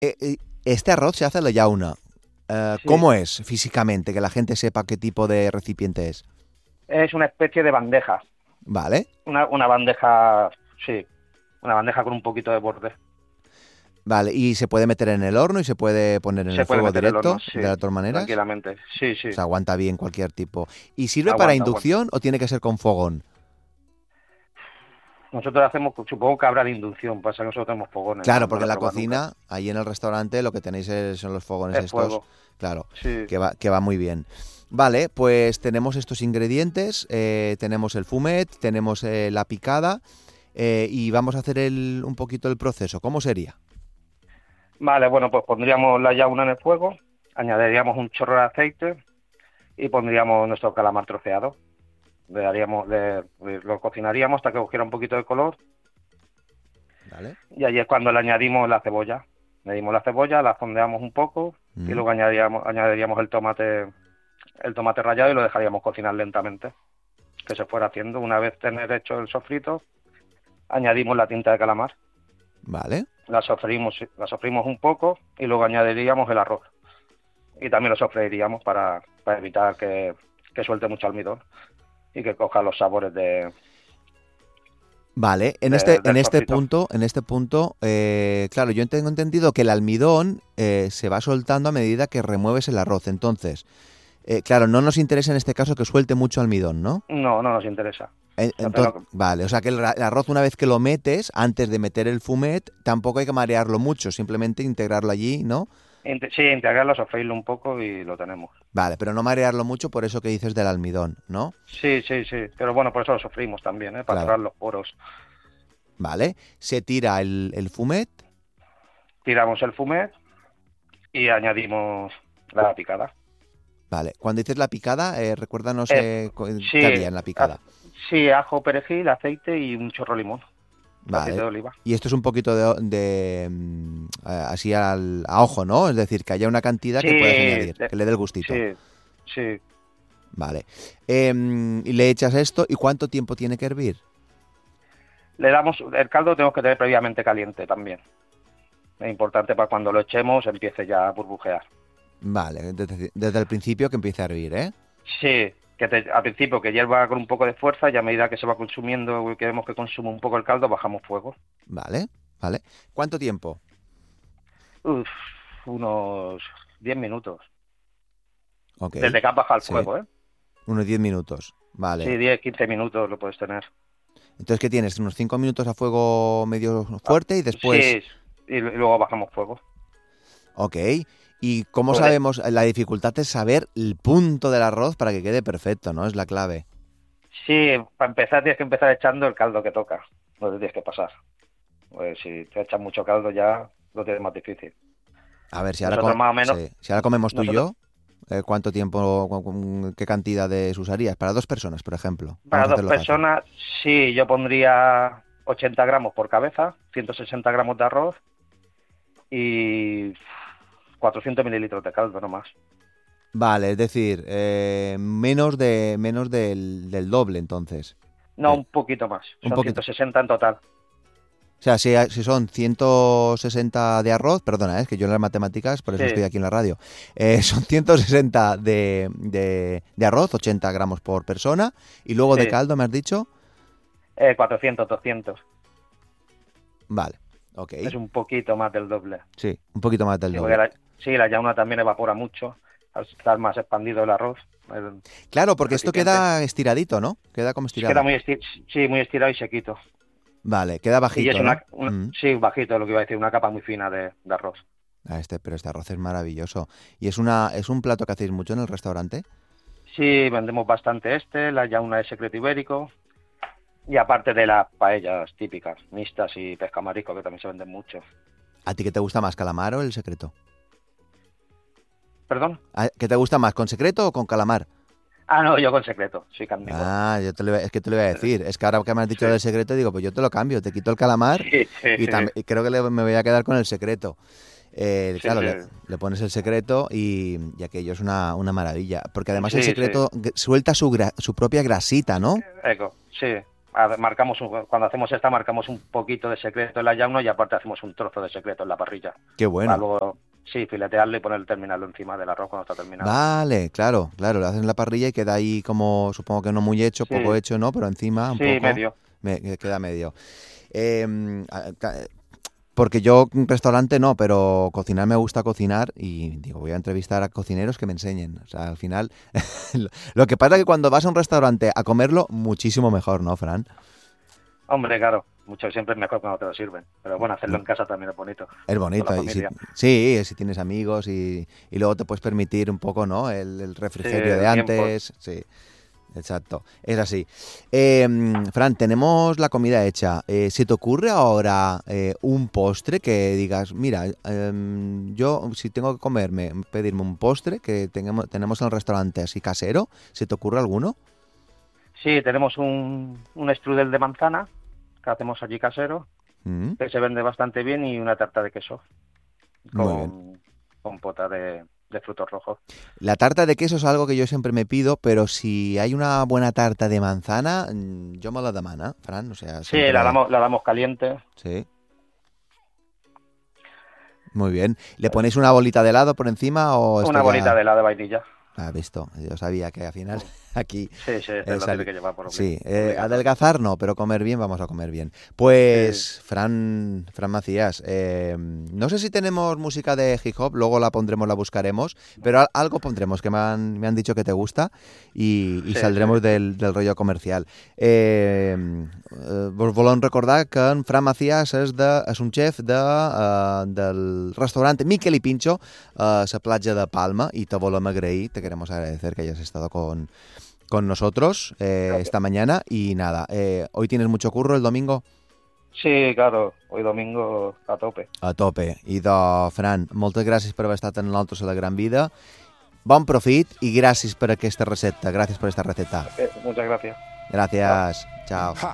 Este arroz se hace a la llauna. Sí, ¿Cómo es físicamente? Que la gente sepa qué tipo de recipiente es. es una especie de bandeja, Vale, una bandeja, sí, una bandeja con un poquito de borde. vale. ¿Y se puede meter en el horno y se puede poner en el Se puede fuego meter en el horno, directo sí, de las dos maneras? tranquilamente. Sí, O sí, sea, aguanta bien cualquier tipo. ¿Y sirve para aguanta, aguanta. inducción o tiene que ser con fogón? Nosotros hacemos, supongo que habrá de inducción, pasa que nosotros tenemos fogones, Claro, no porque lo en he la probado nunca. cocina, ahí en el restaurante, lo que tenéis son los fogones Es estos. fuego, Claro, sí. que va muy bien. Vale, pues tenemos estos ingredientes, tenemos el fumet, tenemos la picada y vamos a hacer un poquito el proceso. ¿Cómo sería? Vale, bueno, pues pondríamos la yauna en el fuego, añadiríamos un chorro de aceite y pondríamos nuestro calamar troceado. Lo cocinaríamos hasta que cogiera un poquito de color Vale. y ahí es cuando le añadimos la cebolla. Añadimos la cebolla, la fondeamos un poco y Mm, luego añadiríamos el tomate rallado y lo dejaríamos cocinar lentamente, que se fuera haciendo. Una vez tener hecho el sofrito, añadimos la tinta de calamar, vale. la sofrimos un poco y luego añadiríamos el arroz. Y también lo sofreiríamos para evitar que suelte mucho almidón y que coja los sabores Vale, en del este sofrito. punto, claro, yo tengo entendido que el almidón se va soltando a medida que remueves el arroz. Entonces, claro, no nos interesa en este caso que suelte mucho almidón, ¿no? No, no nos interesa. Vale, o sea que el arroz una vez que lo metes, antes de meter el fumet, tampoco hay que marearlo mucho, simplemente integrarlo allí, ¿no? Sí, integrarlo, sofreírlo un poco y lo tenemos. Vale, pero no marearlo mucho por eso que dices del almidón, ¿no? Sí, sí, sí. Pero bueno, por eso lo sofrimos también, ¿eh? Para Claro, cerrar los poros. vale. Se tira el fumet, Tiramos el fumet y añadimos la picada. vale. Cuando dices la picada, recuérdanos Eh, qué sí, había en la picada. sí, ajo, perejil, aceite y un chorro de limón. Aceite Vale. de oliva. Y esto es un poquito así a ojo, ¿no? Es decir, que haya una cantidad Sí, que puedas añadir, que le dé el gustito. sí, sí. Vale. Y le echas esto, ¿y cuánto tiempo tiene que hervir? El caldo tenemos que tener previamente caliente también. Es importante para cuando lo echemos empiece ya a burbujear. Vale, desde el principio que empiece a hervir, ¿eh? Sí, al principio que hierva con un poco de fuerza y a medida que se va consumiendo y que vemos que consume un poco el caldo, bajamos fuego. Vale, vale. ¿Cuánto tiempo? Uf, unos 10 minutos. Ok, Desde que has bajado el sí. fuego, ¿eh? Unos 10 minutos. Sí, Vale. 10, 15 minutos lo puedes tener. Entonces, ¿qué tienes? Unos 5 minutos a fuego medio Ah, fuerte y después... sí, y luego bajamos fuego. Ok. ¿Y cómo Porque sabemos? La dificultad es saber el punto del arroz para que quede perfecto, ¿no? Es la clave. sí, para empezar tienes que empezar echando el caldo que toca. No te tienes que pasar. Pues si te echas mucho caldo ya lo tienes más difícil. A ver, Nosotros más o menos, sí, si ahora comemos tú y nosotros yo, ¿cuánto tiempo, qué cantidades usarías? Para dos personas, por ejemplo. para Vamos a dos hacerlo fácil. personas, sí, yo pondría 80 gramos por cabeza, 160 gramos de arroz y 400 mililitros de caldo, no más. Vale, es decir, menos del doble, entonces. No, Eh, un poquito más, un son poquito. 160 en total. O sea, si son 160 de arroz, perdona, es que yo en las matemáticas, por eso estoy Sí, aquí en la radio, son 160 de arroz, 80 gramos por persona, y luego de sí, caldo, ¿me has dicho? 400, 200. Vale, ok, Es un poquito más del doble. sí, un poquito más del Sí, porque doble. la llauna también evapora mucho al estar más expandido el arroz, Claro, el porque esto recipiente. queda estiradito, ¿no? Queda como Se queda estirado. sí, muy estirado y sequito. Vale, queda Y es bajito, ¿no? sí, bajito, lo que iba a decir, una capa muy fina de arroz. Pero este arroz es maravilloso. ¿Y es un plato que hacéis mucho en el restaurante? Sí, vendemos bastante la yauna de secreto ibérico, y aparte de las paellas típicas, mixtas y pesca marisco, que también se venden mucho. ¿A ti qué te gusta más, calamar o el secreto? ¿Perdón? ¿Qué te gusta más, con secreto o con calamar? Ah, no, yo con secreto, soy carnívoro. Ah, es que te lo iba a decir. Es que ahora que me has dicho Sí, del secreto, digo, pues yo te lo cambio, te quito el calamar sí, sí, y creo que me voy a quedar con el secreto. sí, Claro, sí, le pones el secreto y aquello es una maravilla. Porque además el sí, sí, secreto suelta su propia grasita, ¿no? eco, sí. cuando hacemos marcamos un poquito de secreto en la llauna y aparte hacemos un trozo de secreto en la parrilla. Qué bueno. Para luego, sí, filetearlo y terminarlo encima del arroz cuando está terminado. Vale, claro, lo haces en la parrilla y queda ahí como, supongo que no muy hecho, Sí. poco hecho, ¿no? Pero encima un Sí, poco... medio. Queda medio. Porque yo, un restaurante no, pero cocinar me gusta cocinar y digo, voy a entrevistar a cocineros que me enseñen. O sea, al final, lo que pasa es que cuando vas a un restaurante a comerlo, muchísimo mejor, ¿no, Fran? Hombre, claro, siempre es mejor cuando te lo sirven. Pero bueno, hacerlo en casa también es bonito. Es bonito. Con la Y familia. si tienes amigos y luego te puedes permitir un poco, ¿no? El refrigerio Sí, de el tiempo. antes. Sí, exacto. Es así. Fran, tenemos la comida hecha. ¿Se te ocurre ahora un postre que digas, mira, yo si tengo que pedirme un postre que tenemos en el restaurante así casero, ¿se te ocurre alguno? Sí, tenemos un strudel de manzana que hacemos allí casero, Mm, que se vende bastante bien, y una tarta de queso muy bien. con pota de frutos rojos. La tarta de queso es algo que yo siempre me pido, pero si hay una buena tarta de manzana, yo me la demano, Fran. O sea, Sí, siempre... la damos caliente. Sí. Muy bien. ¿Le ponéis una bolita de helado por encima o esto Una ya...? bolita de helado de vainilla. Ah, visto. Yo sabía que al final aquí... Sí, se lo tiene que llevar por Sí, obligado. adelgazar no, pero comer bien, vamos a comer bien. Pues, Fran Macías, no sé si tenemos música de hip hop, luego la pondremos, la buscaremos, pero algo pondremos que me han dicho que te gusta y Sí, saldremos sí. del rollo comercial. Vos volem recordar que en Fran Macías és un chef del restaurante Miquel y Pincho a la platja de Palma y te volem agrair, te queremos agradecer que hayas estado con nosotros esta mañana y nada, ¿hoy tienes mucho curro el domingo? Sí, claro, hoy domingo a tope. A tope. I Fran, moltes gràcies per haver estat en l'Altos a la Gran Vida. Bon profit i gràcies per aquesta recepta. Gràcies per esta receta. Muchas gracias. Gràcies. Chao.